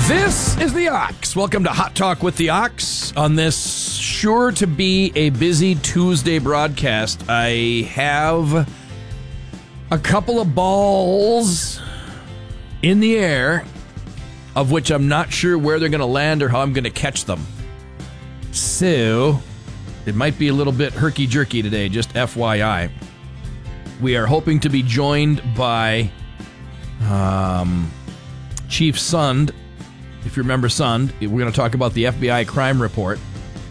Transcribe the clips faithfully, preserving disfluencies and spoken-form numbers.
This is the Ox. Welcome to Hot Talk with the Ox. On this sure to be a busy Tuesday broadcast, I have a couple of balls in the air, of which I'm not sure where they're going to land or how I'm going to catch them. So, it might be a little bit herky-jerky today, just F Y I. We are hoping to be joined by um, Chief Sund. If you remember Sund, we're going to talk about the F B I crime report.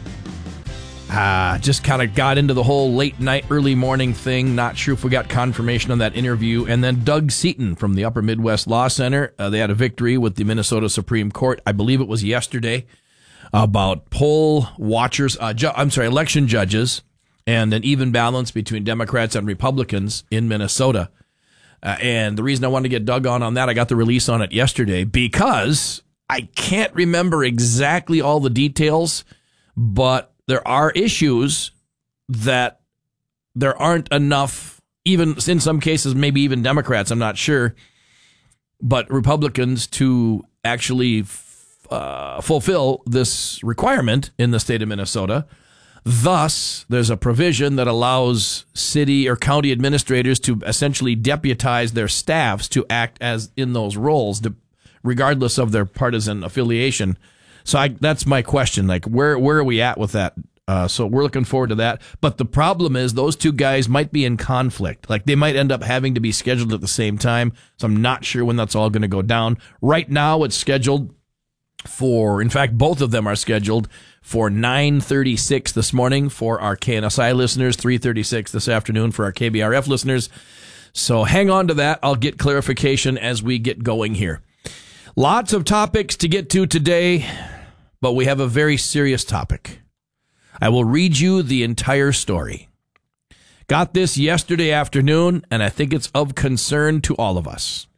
Uh, just kind of got into the whole late night, early morning thing. Not sure if we got confirmation on that interview. And then Doug Seaton from the Upper Midwest Law Center. Uh, they had a victory with the Minnesota Supreme Court. I believe it was yesterday, about poll watchers, uh, ju- I'm sorry, election judges, and an even balance between Democrats and Republicans in Minnesota. Uh, and the reason I wanted to get Doug on on that, I got the release on it yesterday because I can't remember exactly all the details, but there are issues that there aren't enough, even in some cases, maybe even Democrats, I'm not sure, but Republicans to actually uh, fulfill this requirement in the state of Minnesota. Thus, there's a provision that allows city or county administrators to essentially deputize their staffs to act as in those roles, regardless of their partisan affiliation. So I, that's my question. Like, where where are we at with that? Uh, so we're looking forward to that. But the problem is those two guys might be in conflict. Like, they might end up having to be scheduled at the same time. So I'm not sure when that's all going to go down. Right now, it's scheduled for, in fact, both of them are scheduled for nine thirty-six this morning for our K N S I listeners, three thirty-six this afternoon for our K B R F listeners. So hang on to that. I'll get clarification as we get going here. Lots of topics to get to today, but we have a very serious topic. I will read you the entire story. Got this yesterday afternoon, and I think it's of concern to all of us.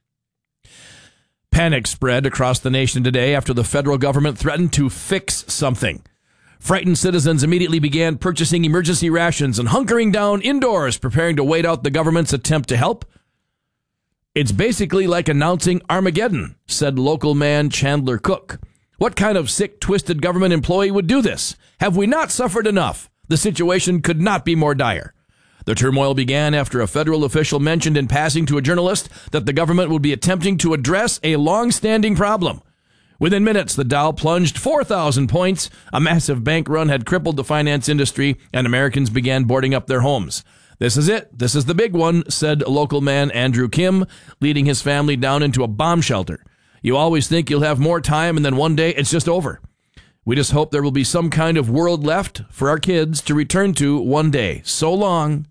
Panic spread across the nation today after the federal government threatened to fix something. Frightened citizens immediately began purchasing emergency rations and hunkering down indoors, preparing to wait out the government's attempt to help. It's basically like announcing Armageddon, said local man Chandler Cook. What kind of sick, twisted government employee would do this? Have we not suffered enough? The situation could not be more dire. The turmoil began after a federal official mentioned in passing to a journalist that the government would be attempting to address a long-standing problem. Within minutes, the Dow plunged four thousand points. A massive bank run had crippled the finance industry, and Americans began boarding up their homes. This is it. This is the big one, said local man Andrew Kim, leading his family down into a bomb shelter. You always think you'll have more time, and then one day it's just over. We just hope there will be some kind of world left for our kids to return to one day. So long,